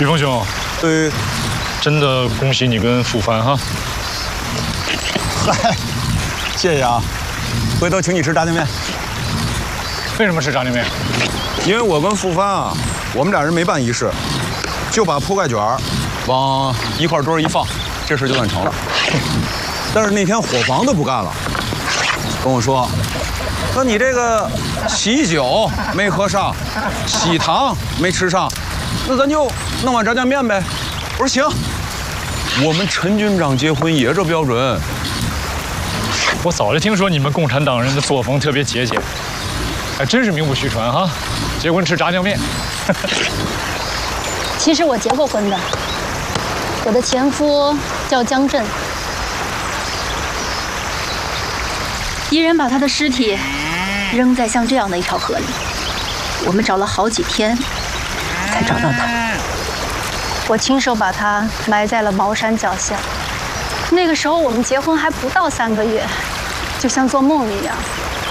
玉峰兄，真的恭喜你跟傅帆哈！ 嗨，谢谢啊，回头请你吃炸酱面。 为什么吃炸酱面？ 因为我跟傅帆啊，我们俩人没办仪式，就把铺盖卷往一块堆一放，这事就算成了。但是那天伙房的不干了，跟我说你这个喜酒没喝上，喜糖没吃上，那咱就弄碗炸酱面呗。我说行，我们陈军长结婚也这标准。 我早就听说你们共产党人的作风特别节俭，还真是名不虚传哈！结婚吃炸酱面。 其实我结过婚的，我的前夫叫江震，敌人把他的尸体扔在像这样的一条河里，我们找了好几天才找到他。我亲手把他埋在了茅山脚下。那个时候我们结婚还不到3个月，就像做梦一样。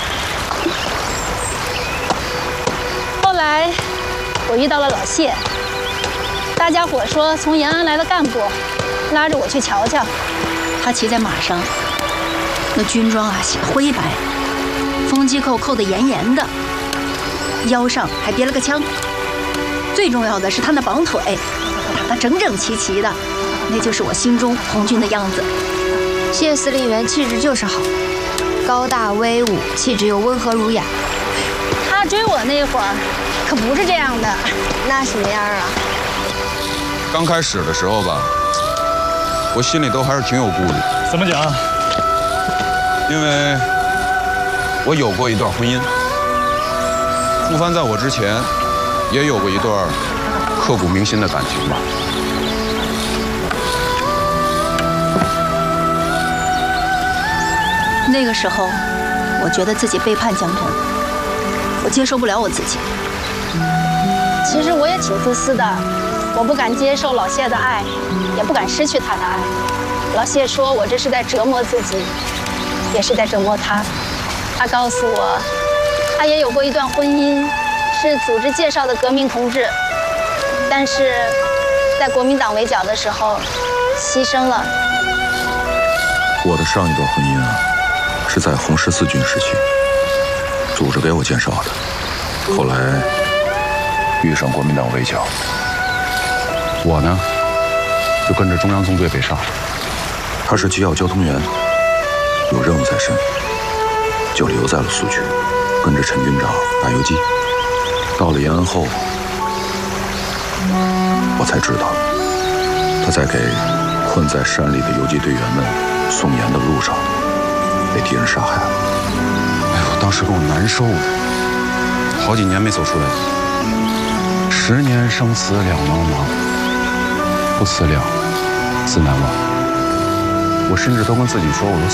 后来我遇到了老谢，大家伙说从延安来的干部，拉着我去瞧瞧。他骑在马上，那军装啊显灰白，风机扣扣得严严的，腰上还别了个枪。最重要的是他那绑腿，打得整整齐齐的，那就是我心中红军的样子。 谢司令员气质就是好，高大威武，气质又温和儒雅。 他追我那会儿可不是这样的。 那什么样啊？ 刚开始的时候吧，我心里都还是挺有顾虑。 怎么讲？ 因为我有过一段婚姻，傅帆在我之前也有过一段刻骨铭心的感情吧。 那个时候，我觉得自己背叛江震，我接受不了我自己。其实我也挺自私的，我不敢接受老谢的爱，也不敢失去他的爱。老谢说我这是在折磨自己，也是在折磨他。他告诉我，他也有过一段婚姻，是组织介绍的革命同志，但是在国民党围剿的时候牺牲了。 我的上一段婚姻啊，是在红14军时期，组织给我介绍的。后来遇上国民党围剿，我呢就跟着中央纵队北上。他是机要交通员，有任务在身，就留在了苏区，跟着陈军长打游击。到了延安后，我才知道他在给困在山里的游击队员们送盐的路上被敌人杀害了。哎呦，当时给我难受的，好几年没走出来10年生死两茫茫，不思量，自难忘。我甚至都跟自己说，我说